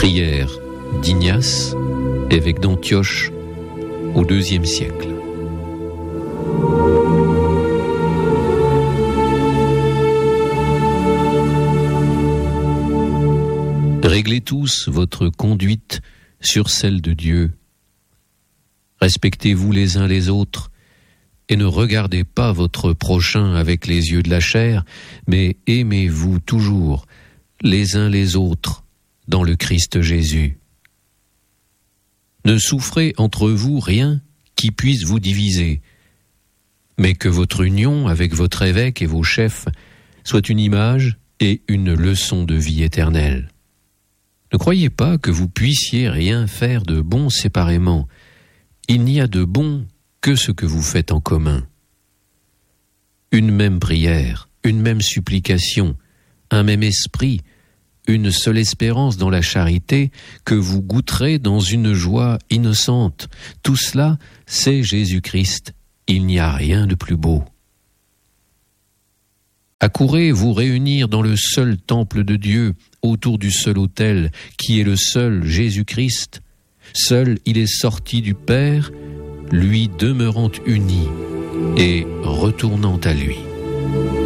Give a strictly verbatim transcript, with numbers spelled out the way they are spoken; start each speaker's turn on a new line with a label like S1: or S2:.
S1: Prière d'Ignace, évêque d'Antioche, au deuxième siècle. Réglez tous votre conduite sur celle de Dieu. Respectez-vous les uns les autres et ne regardez pas votre prochain avec les yeux de la chair, mais aimez-vous toujours les uns les autres dans le Christ Jésus. Ne souffrez entre vous rien qui puisse vous diviser, mais que votre union avec votre évêque et vos chefs soit une image et une leçon de vie éternelle. Ne croyez pas que vous puissiez rien faire de bon séparément. Il n'y a de bon que ce que vous faites en commun. Une même prière, une même supplication, un même esprit, une seule espérance dans la charité que vous goûterez dans une joie innocente. Tout cela, c'est Jésus-Christ. Il n'y a rien de plus beau. Accourez vous réunir dans le seul temple de Dieu, autour du seul autel, qui est le seul Jésus-Christ. Seul il est sorti du Père, lui demeurant uni et retournant à lui.